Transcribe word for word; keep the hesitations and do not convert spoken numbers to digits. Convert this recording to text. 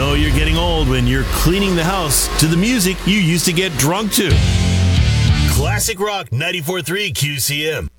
know you're getting old when you're cleaning the house to the music you used to get drunk to. Classic Rock ninety-four point three Q C M.